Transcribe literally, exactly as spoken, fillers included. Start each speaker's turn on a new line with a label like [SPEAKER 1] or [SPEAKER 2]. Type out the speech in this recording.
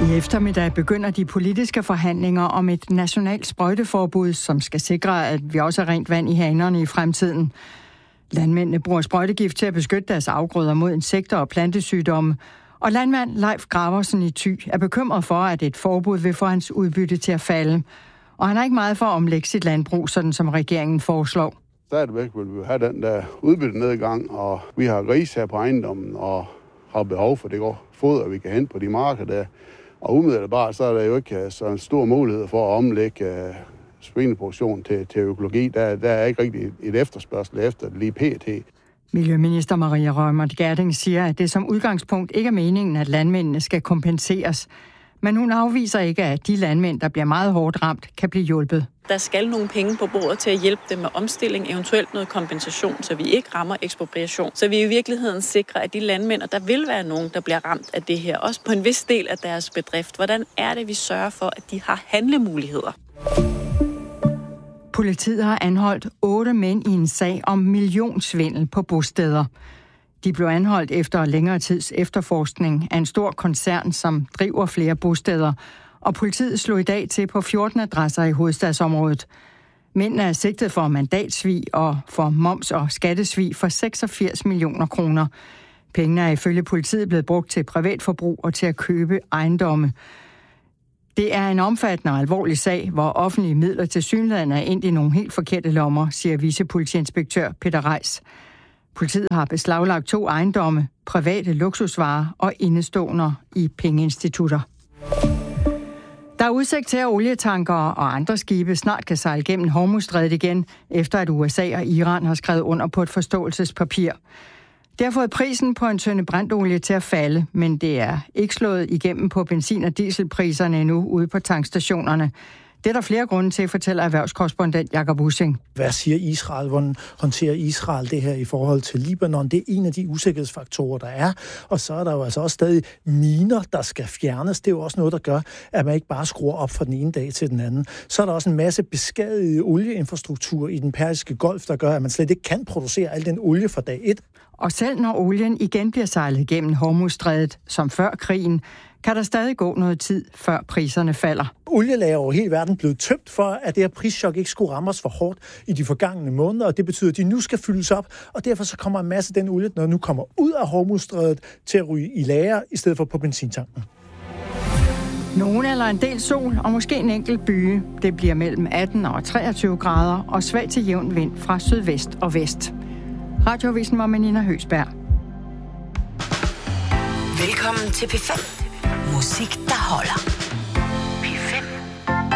[SPEAKER 1] I eftermiddag begynder de politiske forhandlinger om et nationalt sprøjteforbud, som skal sikre, at vi også har rent vand i hanerne i fremtiden. Landmændene bruger sprøjtegift til at beskytte deres afgrøder mod insekter og plantesygdomme. Og landmand Leif Graversen i Thy er bekymret for, at et forbud vil få hans udbytte til at falde. Og han har ikke meget for at omlægge sit landbrug, sådan som regeringen foreslår.
[SPEAKER 2] Stadigvæk vil vi have den der udbyttenedgang, og vi har gris her på ejendommen og har behov for det går foder, vi kan hente på de marker der. Og umiddelbart så er der jo ikke så en stor mulighed for at omlægge uh, svineproduktion til, til økologi. Der, der er ikke rigtig et efterspørgsel efter lige pt.
[SPEAKER 1] Miljøminister Maria Reumert Gjerding siger, at det som udgangspunkt ikke er meningen, at landmændene skal kompenseres. Men hun afviser ikke, at de landmænd, der bliver meget hårdt ramt, kan blive hjulpet.
[SPEAKER 3] Der skal nogle penge på bordet til at hjælpe dem med omstilling, eventuelt noget kompensation, så vi ikke rammer ekspropriation. Så vi i virkeligheden sikrer, at de landmænd, der vil være nogen, der bliver ramt af det her, også på en vis del af deres bedrift. Hvordan er det, vi sørger for, at de har handlemuligheder?
[SPEAKER 1] Politiet har anholdt otte mænd i en sag om millionsvindel på bosteder. De blev anholdt efter længere tids efterforskning af en stor koncern, som driver flere bosteder, og politiet slog i dag til på fjorten adresser i hovedstadsområdet. Mændene er sigtet for mandatsvig og for moms- og skattesvig for seksogfirs millioner kroner. Pengene er ifølge politiet blevet brugt til privatforbrug og til at købe ejendomme. Det er en omfattende og alvorlig sag, hvor offentlige midler til synligheden er endt i nogle helt forkerte lommer, siger vicepolitiinspektør Peter Reis. Politiet har beslaglagt to ejendomme, private luksusvarer og indeståender i pengeinstitutter. Der er udsigt til, at olietanker og andre skibe snart kan sejle gennem Hormuzstrædet igen, efter at U S A og Iran har skrevet under på et forståelsespapir. Det har fået prisen på en tønde brændolie til at falde, men det er ikke slået igennem på benzin- og dieselpriserne endnu ude på tankstationerne. Det er der flere grunde til, fortæller erhvervskorrespondent Jakob Ussing.
[SPEAKER 4] Hvad siger Israel? Hvordan håndterer Israel det her i forhold til Libanon? Det er en af de usikkerhedsfaktorer, der er. Og så er der jo altså også stadig miner, der skal fjernes. Det er jo også noget, der gør, at man ikke bare skruer op fra den ene dag til den anden. Så er der også en masse beskadiget olieinfrastruktur i den Persiske Golf, der gør, at man slet ikke kan producere al den olie fra dag et.
[SPEAKER 1] Og selv når olien igen bliver sejlet gennem Hormuzstrædet, som før krigen, kan der stadig gå noget tid, før priserne falder.
[SPEAKER 4] Olielager over hele verden blev tømt for, at det her prischok ikke skulle ramme os for hårdt i de forgangne måneder, og det betyder, at de nu skal fyldes op, og derfor så kommer en masse af den olie, når nu kommer ud af Hormuzstrædet, til at ryge i lager, i stedet for på benzintanken.
[SPEAKER 1] Nogen eller en del sol, og måske en enkelt byge. Det bliver mellem atten og treogtyve grader, og svag til jævn vind fra sydvest og vest. Radioavisen var med Nina Høgsberg.
[SPEAKER 5] Velkommen til P fem. Musik, der holder.